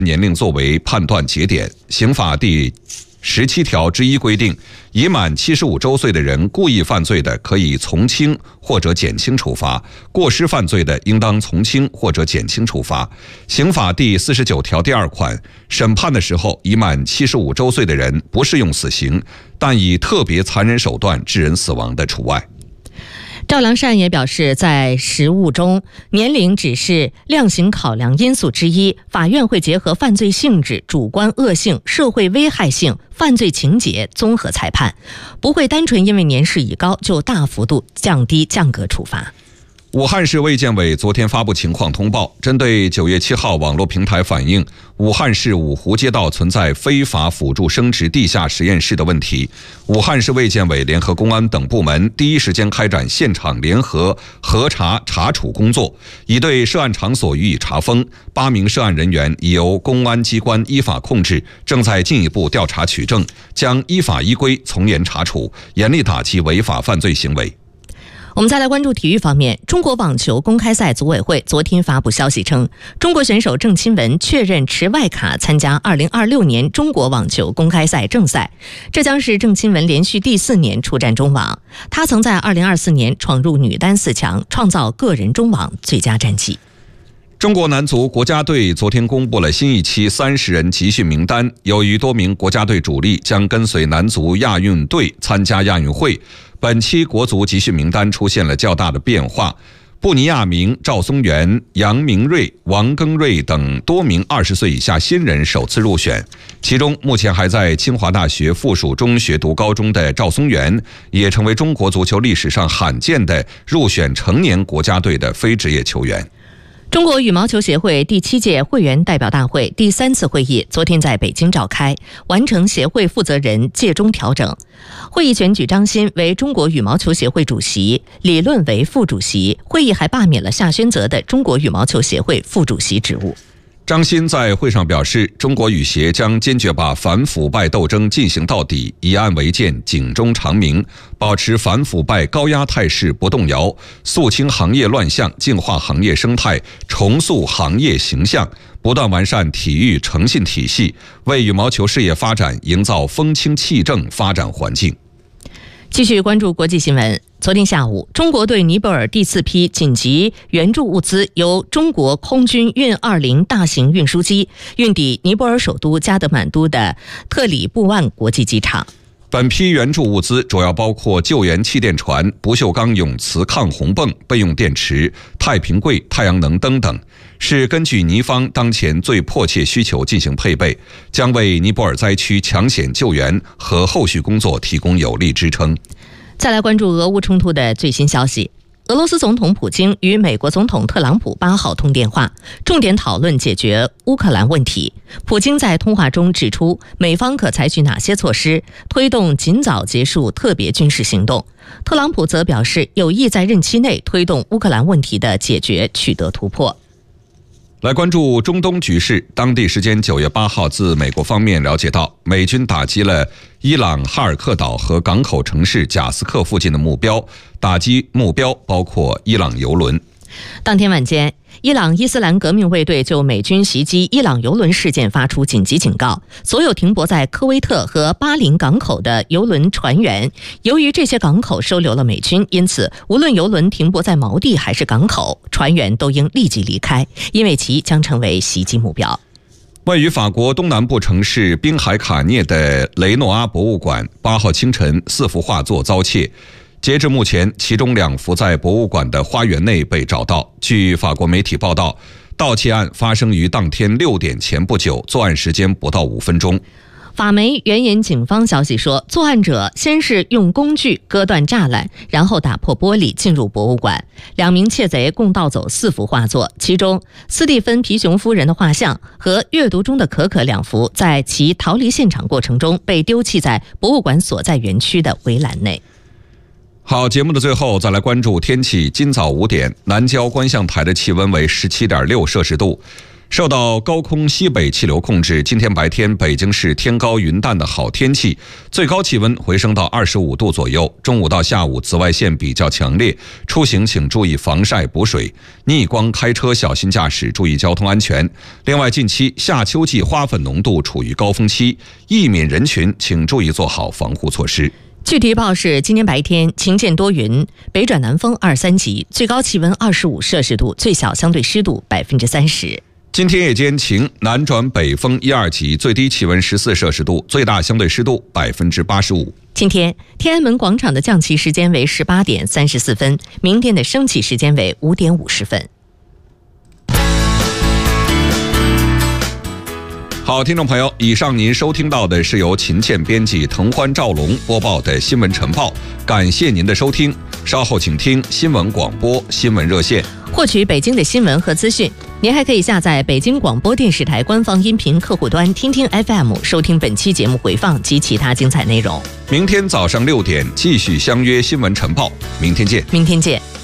年龄作为判断节点。刑法第17条之1规定，已满75周岁的人故意犯罪的，可以从轻或者减轻处罚；过失犯罪的，应当从轻或者减轻处罚。刑法第49条第2款，审判的时候已满75周岁的人不适用死刑，但以特别残忍手段致人死亡的除外。 赵良善也表示，在实务中，年龄只是量刑考量因素之一，法院会结合犯罪性质、主观恶性、社会危害性、犯罪情节综合裁判，不会单纯因为年事已高就大幅度降格处罚。 武汉市卫健委昨天发布情况通报，针对9月7号网络平台反映武汉市五湖街道存在非法辅助生殖地下实验室的问题，武汉市卫健委联合公安等部门第一时间开展现场联合核查查处工作，已对涉案场所予以查封，8名涉案人员已由公安机关依法控制，正在进一步调查取证，将依法依规从严查处，严厉打击违法犯罪行为。 我们再来关注体育方面，中国网球公开赛组委会昨天发布消息称，中国选手郑钦文确认持外卡参加2026年中国网球公开赛正赛，这将是郑钦文连续第4年出战中网。他曾在2024年闯入女单4强，创造个人中网最佳战绩。 中国男足国家队昨天公布了新一期30人集训名单，由于多名国家队主力将跟随男足亚运队参加亚运会，本期国足集训名单出现了较大的变化。布尼亚明、赵松元、杨明瑞、王庚瑞等多名20岁以下新人首次入选，其中目前还在清华大学附属中学读高中的赵松元，也成为中国足球历史上罕见的入选成年国家队的非职业球员。 中国羽毛球协会第7届会员代表大会第3次会议昨天在北京召开，完成协会负责人届中调整。会议选举张欣为中国羽毛球协会主席，李论为副主席。会议还罢免了夏宣泽的中国羽毛球协会副主席职务。 张欣在会上表示，中国羽协将坚决把反腐败斗争进行到底，以案为鉴，警钟长鸣，保持反腐败高压态势不动摇，肃清行业乱象，净化行业生态，重塑行业形象，不断完善体育诚信体系，为羽毛球事业发展营造风清气正发展环境。 继续关注国际新闻。昨天下午，中国对尼泊尔第4批紧急援助物资由中国空军运20大型运输机运抵尼泊尔首都加德满都的特里布万国际机场。 本批援助物资主要包括救援气垫船、不锈钢泳池抗洪泵、备用电池、太平柜、太阳能灯等，是根据尼方当前最迫切需求进行配备，将为尼泊尔灾区抢险救援和后续工作提供有力支撑。 再来关注俄乌冲突的最新消息。俄罗斯总统普京与美国总统特朗普8号通电话，重点讨论解决乌克兰问题。普京在通话中指出，美方可采取哪些措施，推动尽早结束特别军事行动。特朗普则表示，有意在任期内推动乌克兰问题的解决取得突破。 来关注中东局势。当地时间9月8号，自美国方面了解到，美军打击了伊朗哈尔克岛和港口城市贾斯克附近的目标，打击目标包括伊朗油轮。 当天晚间，伊朗伊斯兰革命卫队就美军袭击伊朗油轮事件发出紧急警告，所有停泊在科威特和巴林港口的油轮船员，由于这些港口收留了美军，因此无论油轮停泊在锚地还是港口，船员都应立即离开，因为其将成为袭击目标。 位于法国东南部城市滨海卡涅的雷诺阿博物馆8号清晨4幅画作遭窃，截至目前，其中2幅在博物馆的花园内被找到。据法国媒体报道，盗窃案发生于当天6点前不久，作案时间不到5分钟。 法媒援引警方消息说，作案者先是用工具割断栅栏，然后打破玻璃进入博物馆。2名窃贼共盗走4幅画作，其中斯蒂芬皮熊夫人的画像和阅读中的可可2幅，在其逃离现场过程中被丢弃在博物馆所在园区的围栏内。 好，节目的最后再来关注天气。今早5点，南郊观象台的气温为17.6摄氏度。 受到高空西北气流控制，今天白天北京市天高云淡的好天气，最高气温回升到25度左右。中午到下午紫外线比较强烈，出行请注意防晒补水，逆光开车小心驾驶，注意交通安全。另外，近期夏秋季花粉浓度处于高峰期，易敏人群请注意做好防护措施。 具体预报是：今天白天晴间多云，北转南风2、3级，最高气温25摄氏度，最小相对湿度30%。 今天夜间晴，南转北风1、2级，最低气温14摄氏度，最大相对湿度85%。 今天天安门广场的降旗时间为18点34分，明天的升旗时间为5点50分。 好，听众朋友，以上您收听到的是由秦倩编辑、滕欢、赵龙播报的新闻晨报，感谢您的收听。稍后请听新闻广播、新闻热线。 获取北京的新闻和资讯，您还可以下载北京广播电视台官方音频客户端听听 FM， 收听本期节目回放及其他精彩内容。 明天早上6点继续相约新闻晨报，明天见。 明天见。